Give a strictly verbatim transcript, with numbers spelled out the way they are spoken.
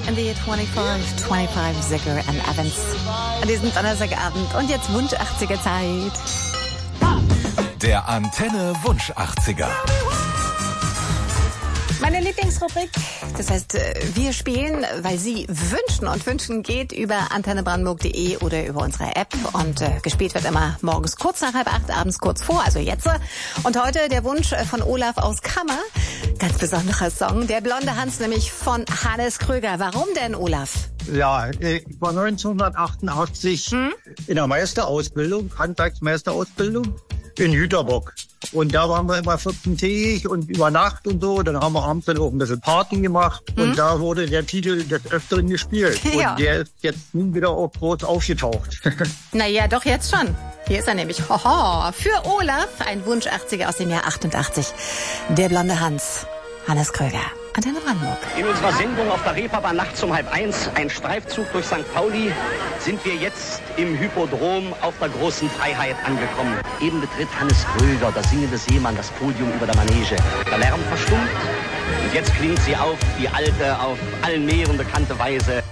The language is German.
in the twenty-five, twenty-five, Zicker and Evans. An diesem Donnerstagabend. Und jetzt Wunsch achtziger Zeit. Der Antenne Wunsch achtziger. Meine Lieblingsrubrik, das heißt, wir spielen, weil Sie wünschen, und wünschen geht über antenne brandenburg punkt de oder über unsere App, und äh, gespielt wird immer morgens kurz nach halb acht, abends kurz vor, also jetzt. Und heute der Wunsch von Olaf aus Kammer, ganz besonderer Song, der blonde Hans, nämlich von Hannes Kröger. Warum denn, Olaf? Ja, ich war neunzehnhundertachtundachtzig hm? in der Meisterausbildung, Handwerksmeisterausbildung in Jüterbock. Und da waren wir immer vierzehntägig und über Nacht und so. Dann haben wir abends dann auch ein bisschen Party gemacht. Hm? Und da wurde der Titel des Öfteren gespielt. Ja. Und der ist jetzt nie wieder auch groß aufgetaucht. Naja, doch jetzt schon. Hier ist er nämlich. Hoho. Für Olaf ein Wunsch achtziger aus dem Jahr achtundachtzig. Der blonde Hans. Hannes Kröger. Antenne Brandenburg. In unserer Sendung auf der Reeperbahn nachts um halb eins, ein Streifzug durch Sankt Pauli, sind wir jetzt im Hypodrom auf der großen Freiheit angekommen. Eben betritt Hannes Kröger, der singende Seemann, das Podium über der Manege. Der Lärm verstummt und jetzt klingt sie auf, die alte, auf allen Meeren bekannte Weise.